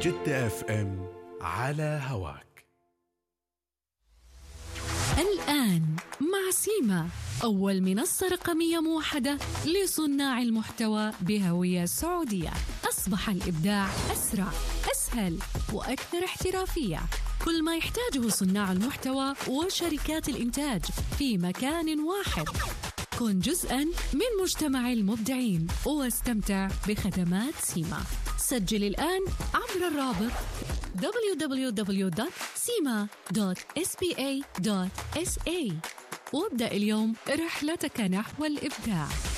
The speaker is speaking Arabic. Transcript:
جدة اف ام على هواك. الآن مع سيما، أول منصة رقمية موحدة لصناع المحتوى بهوية سعودية. أصبح الإبداع أسرع، أسهل وأكثر احترافية. كل ما يحتاجه صناع المحتوى وشركات الإنتاج في مكان واحد. كن جزءاً من مجتمع المبدعين واستمتع بخدمات سيما. سجل الآن عبر الرابط www.sima.spa.sa وابدأ اليوم رحلتك نحو الإبداع.